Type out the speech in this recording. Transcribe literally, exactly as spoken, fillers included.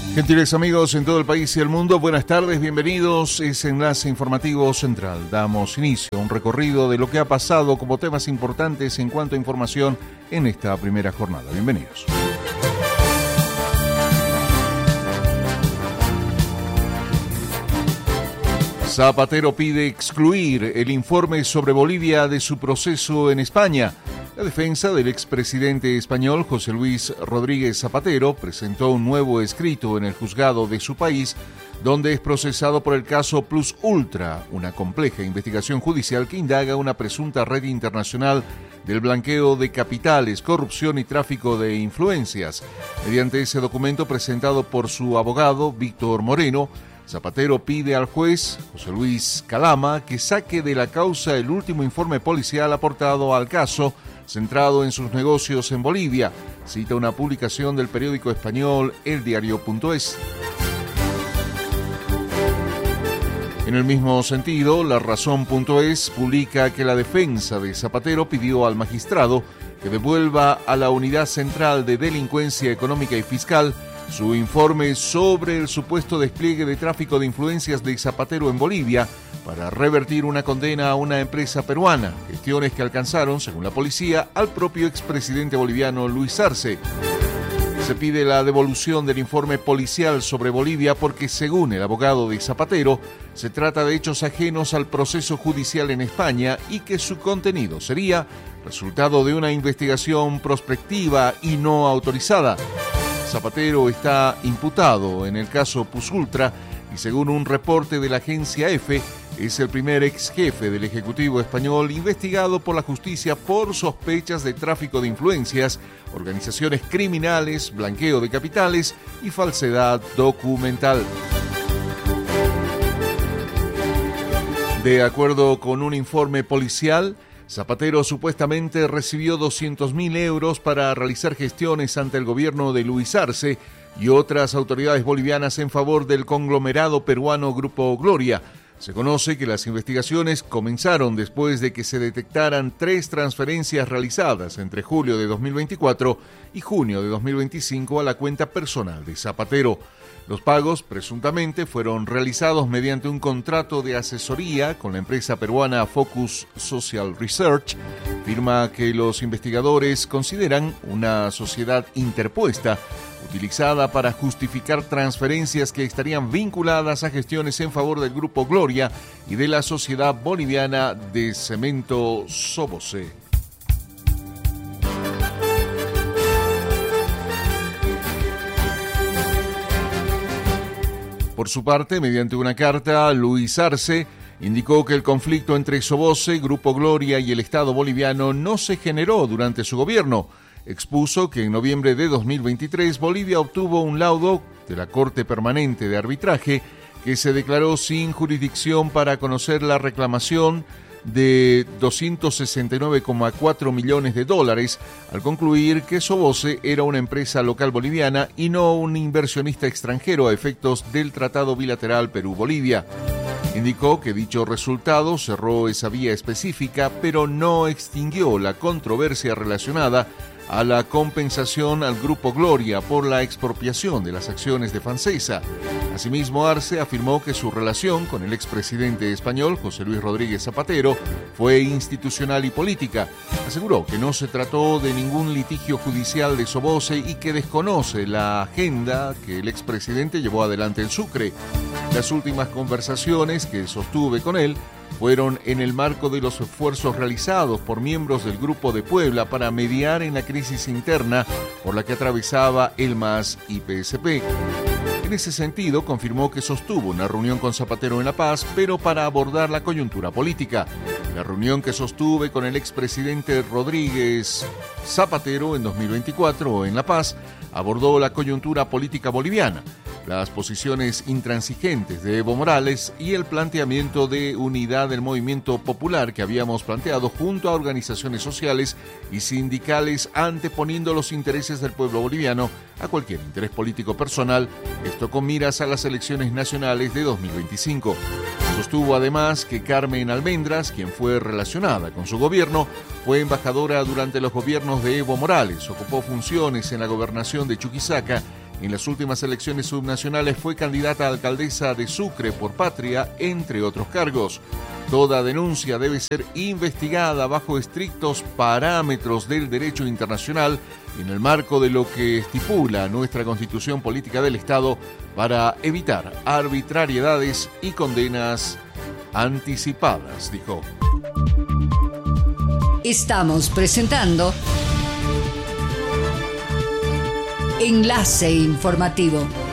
Gentiles amigos en todo el país y el mundo, buenas tardes, bienvenidos. Es Enlace Informativo Central. Damos inicio a un recorrido de lo que ha pasado como temas importantes en cuanto a información en esta primera jornada. Bienvenidos. Zapatero pide excluir el informe sobre Bolivia de su proceso en España. La defensa del expresidente español José Luis Rodríguez Zapatero presentó un nuevo escrito en el juzgado de su país, donde es procesado por el caso Plus Ultra, una compleja investigación judicial que indaga una presunta red internacional del blanqueo de capitales, corrupción y tráfico de influencias. Mediante ese documento presentado por su abogado, Víctor Moreno, Zapatero pide al juez José Luis Calama que saque de la causa el último informe policial aportado al caso, centrado en sus negocios en Bolivia, cita una publicación del periódico español El Diario punto es. En el mismo sentido, La Razón punto es publica que la defensa de Zapatero pidió al magistrado que devuelva a la Unidad Central de Delincuencia Económica y Fiscal su informe sobre el supuesto despliegue de tráfico de influencias de Zapatero en Bolivia para revertir una condena a una empresa peruana, gestiones que alcanzaron, según la policía, al propio expresidente boliviano Luis Arce. Se pide la devolución del informe policial sobre Bolivia porque, según el abogado de Zapatero, se trata de hechos ajenos al proceso judicial en España y que su contenido sería resultado de una investigación prospectiva y no autorizada. Zapatero está imputado en el caso Plus Ultra y, según un reporte de la agencia EFE, es el primer ex jefe del Ejecutivo español investigado por la justicia por sospechas de tráfico de influencias, organizaciones criminales, blanqueo de capitales y falsedad documental. De acuerdo con un informe policial, Zapatero supuestamente recibió doscientos mil euros para realizar gestiones ante el gobierno de Luis Arce y otras autoridades bolivianas en favor del conglomerado peruano Grupo Gloria. Se conoce que las investigaciones comenzaron después de que se detectaran tres transferencias realizadas entre julio de dos mil veinticuatro y junio de dos mil veinticinco a la cuenta personal de Zapatero. Los pagos, presuntamente, fueron realizados mediante un contrato de asesoría con la empresa peruana Focus Social Research, firma que los investigadores consideran una sociedad interpuesta, utilizada para justificar transferencias que estarían vinculadas a gestiones en favor del Grupo Gloria y de la Sociedad Boliviana de Cemento Soboce. Por su parte, mediante una carta, Luis Arce indicó que el conflicto entre Soboce, Grupo Gloria y el Estado boliviano no se generó durante su gobierno. Expuso que en noviembre de dos mil veintitrés Bolivia obtuvo un laudo de la Corte Permanente de Arbitraje que se declaró sin jurisdicción para conocer la reclamación de doscientos sesenta y nueve coma cuatro millones de dólares, al concluir que Soboce era una empresa local boliviana y no un inversionista extranjero a efectos del Tratado Bilateral Perú-Bolivia. Indicó que dicho resultado cerró esa vía específica, pero no extinguió la controversia relacionada a la compensación al Grupo Gloria por la expropiación de las acciones de Fancesa. Asimismo, Arce afirmó que su relación con el expresidente español José Luis Rodríguez Zapatero fue institucional y política. Aseguró que no se trató de ningún litigio judicial de Soboce y que desconoce la agenda que el expresidente llevó adelante en Sucre. Las últimas conversaciones que sostuve con él fueron en el marco de los esfuerzos realizados por miembros del Grupo de Puebla para mediar en la crisis interna por la que atravesaba el M A S y P S P. En ese sentido, confirmó que sostuvo una reunión con Zapatero en La Paz, pero para abordar la coyuntura política. La reunión que sostuve con el expresidente Rodríguez Zapatero en dos mil veinticuatro en La Paz abordó la coyuntura política boliviana, las posiciones intransigentes de Evo Morales y el planteamiento de unidad del movimiento popular que habíamos planteado junto a organizaciones sociales y sindicales, anteponiendo los intereses del pueblo boliviano a cualquier interés político personal, esto con miras a las elecciones nacionales de dos mil veinticinco. Sostuvo además que Carmen Almendras, quien fue relacionada con su gobierno, fue embajadora durante los gobiernos de Evo Morales, ocupó funciones en la gobernación de Chuquisaca En las últimas elecciones subnacionales fue candidata a alcaldesa de Sucre por Patria, entre otros cargos. Toda denuncia debe ser investigada bajo estrictos parámetros del derecho internacional en el marco de lo que estipula nuestra Constitución Política del Estado para evitar arbitrariedades y condenas anticipadas, dijo. Estamos presentando Enlace Informativo.